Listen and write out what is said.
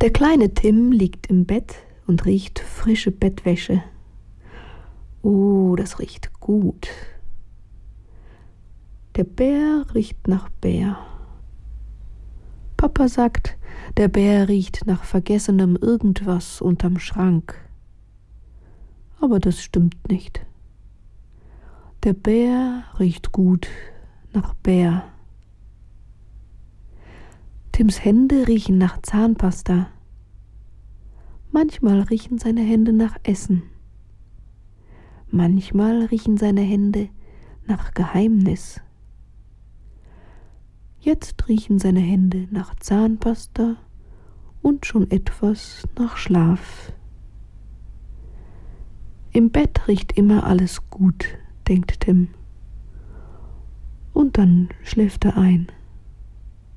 Der kleine Tim liegt im Bett und riecht frische Bettwäsche. Oh, das riecht gut. Der Bär riecht nach Bär. Papa sagt, der Bär riecht nach vergessenem irgendwas unterm Schrank. Aber das stimmt nicht. Der Bär riecht gut nach Bär. Tims Hände riechen nach Zahnpasta. Manchmal riechen seine Hände nach Essen. Manchmal riechen seine Hände nach Geheimnis. Jetzt riechen seine Hände nach Zahnpasta und schon etwas nach Schlaf. Im Bett riecht immer alles gut, denkt Tim. Und dann schläft er ein.